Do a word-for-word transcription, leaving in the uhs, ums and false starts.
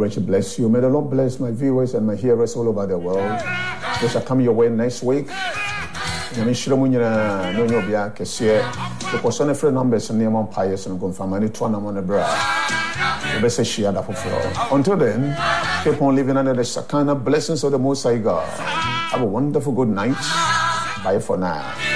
richly bless you. May the Lord bless my viewers and my hearers all over the world. We shall come your way next week. Nyame shiro mu nyina no nyo bia kese the person of numbers and name empires and go from any to na mo ne bra we say share that for until then keep on living under the Shekinah blessings of the Most High God. Have a wonderful good night. Bye for now.